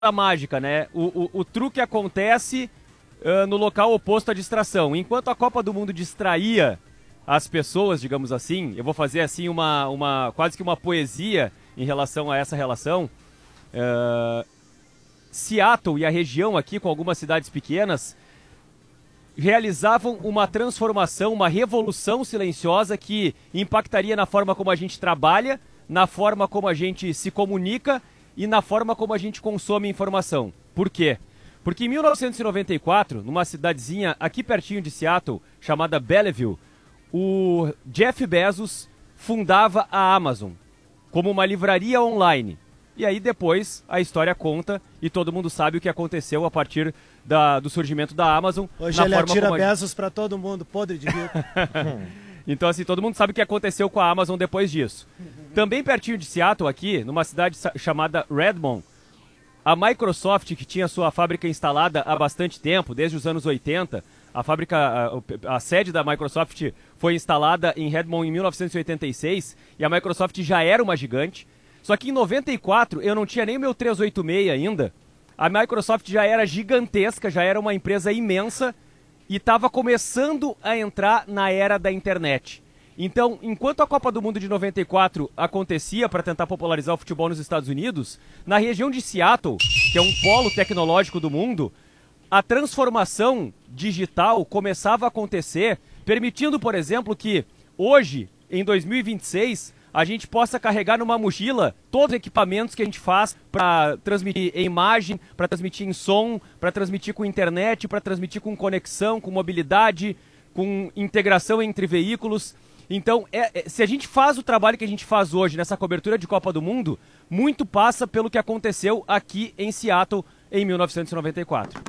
a mágica, né? O truque acontece no local oposto à distração. Enquanto a Copa do Mundo distraía as pessoas, digamos assim, eu vou fazer assim quase que uma poesia em relação a essa relação. Seattle e a região aqui, com algumas cidades pequenas, realizavam uma transformação, uma revolução silenciosa que impactaria na forma como a gente trabalha, na forma como a gente se comunica e na forma como a gente consome informação. Por quê? Porque em 1994, numa cidadezinha aqui pertinho de Seattle, chamada Belleville, o Jeff Bezos fundava a Amazon como uma livraria online. E aí depois a história conta e todo mundo sabe o que aconteceu a partir do surgimento da Amazon. Hoje ele atira Bezos pra todo mundo, podre de rico. Então assim, todo mundo sabe o que aconteceu com a Amazon depois disso. Também pertinho de Seattle aqui, numa cidade chamada Redmond, a Microsoft, que tinha sua fábrica instalada há bastante tempo, desde os anos 80, a sede da Microsoft foi instalada em Redmond em 1986 e a Microsoft já era uma gigante. Só que em 94 eu não tinha nem o meu 386 ainda. A Microsoft já era gigantesca, já era uma empresa imensa e estava começando a entrar na era da internet. Então, enquanto a Copa do Mundo de 94 acontecia para tentar popularizar o futebol nos Estados Unidos, na região de Seattle, que é um polo tecnológico do mundo, a transformação digital começava a acontecer, permitindo, por exemplo, que hoje, em 2026, a gente possa carregar numa mochila todos os equipamentos que a gente faz para transmitir em imagem, para transmitir em som, para transmitir com internet, para transmitir com conexão, com mobilidade, com integração entre veículos. Então, se a gente faz o trabalho que a gente faz hoje nessa cobertura de Copa do Mundo, muito passa pelo que aconteceu aqui em Seattle em 1994.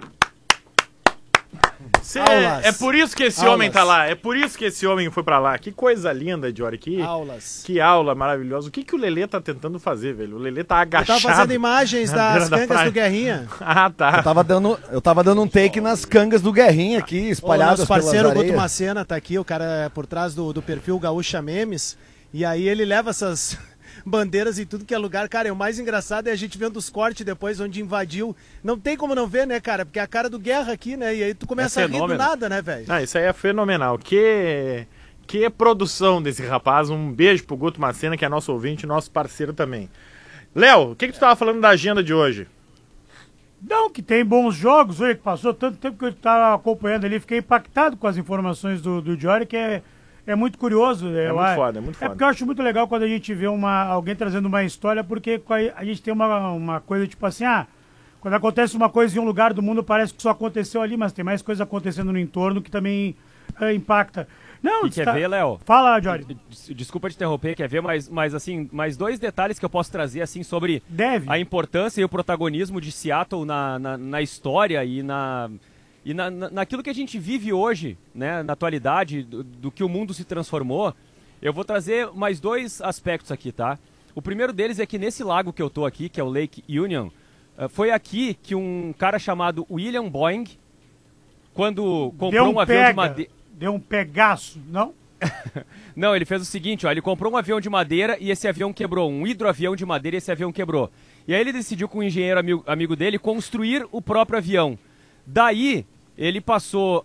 É por isso que esse homem tá lá, é por isso que esse homem foi pra lá. Que coisa linda, Jory, que aula maravilhosa. O que o Lelê tá tentando fazer, velho? O Lelê tá agachado. Eu tava fazendo imagens das cangas do Guerrinha. Ah, tá. Eu tava dando um take nas cangas do Guerrinha aqui, espalhadas pelas areias. O nosso parceiro Guto Macena tá aqui, o cara é por trás do perfil Gaúcha Memes, e aí ele leva essas bandeiras em tudo que é lugar. Cara, o mais engraçado é a gente vendo os cortes depois, onde invadiu. Não tem como não ver, né, cara? Porque é a cara do Guerra aqui, né? E aí tu começa a rir do nada, né, velho? Ah, isso aí é fenomenal. Que produção desse rapaz. Um beijo pro Guto Macena, que é nosso ouvinte, nosso parceiro também. Léo, o que tu tava falando da agenda de hoje? Não, que tem bons jogos hoje, que passou tanto tempo que eu tava acompanhando ali, fiquei impactado com as informações do Jory, que é muito curioso. É muito foda, é muito foda. É porque eu acho muito legal quando a gente vê alguém trazendo uma história, porque a gente tem uma coisa tipo assim, quando acontece uma coisa em um lugar do mundo, parece que só aconteceu ali, mas tem mais coisa acontecendo no entorno que também impacta. Não, quer ver, Léo? Fala, Jory. Desculpa te interromper, quer ver, mas assim, mais dois detalhes que eu posso trazer assim sobre a importância e o protagonismo de Seattle na história e naquilo que a gente vive hoje, né, na atualidade, do que o mundo se transformou. Eu vou trazer mais dois aspectos aqui, tá? O primeiro deles é que nesse lago que eu tô aqui, que é o Lake Union, foi aqui que um cara chamado William Boeing, quando comprou um avião de madeira... Deu um pegaço, não? Não, ele fez o seguinte, ele comprou um avião de madeira e esse avião quebrou, um hidroavião de madeira e esse avião quebrou. E aí ele decidiu com um engenheiro amigo dele construir o próprio avião. Daí, ele passou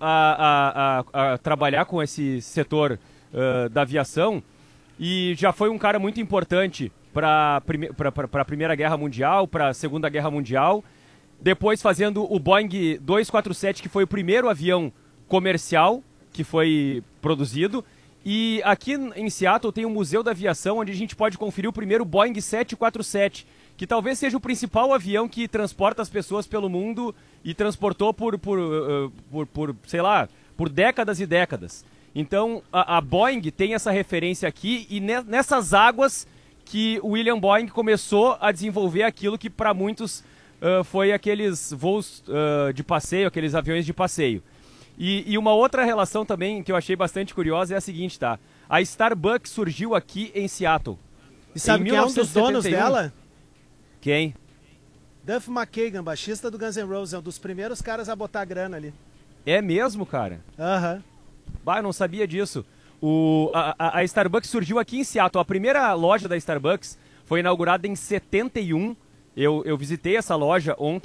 a trabalhar com esse setor da aviação e já foi um cara muito importante para a Primeira Guerra Mundial, para a Segunda Guerra Mundial. Depois fazendo o Boeing 247, que foi o primeiro avião comercial que foi produzido. E aqui em Seattle tem o Museu da Aviação, onde a gente pode conferir o primeiro Boeing 747, que talvez seja o principal avião que transporta as pessoas pelo mundo e transportou por sei lá, por décadas e décadas. Então, a Boeing tem essa referência aqui e nessas águas que o William Boeing começou a desenvolver aquilo que para muitos foi aqueles voos de passeio, aqueles aviões de passeio. E uma outra relação também que eu achei bastante curiosa é a seguinte, tá? A Starbucks surgiu aqui em Seattle. E sabe quem é um dos donos dela? Quem? Duff McKagan, baixista do Guns N' Roses, é um dos primeiros caras a botar grana ali. É mesmo, cara? Aham. Bah, eu não sabia disso. A Starbucks surgiu aqui em Seattle. A primeira loja da Starbucks foi inaugurada em 71 Eu visitei essa loja ontem.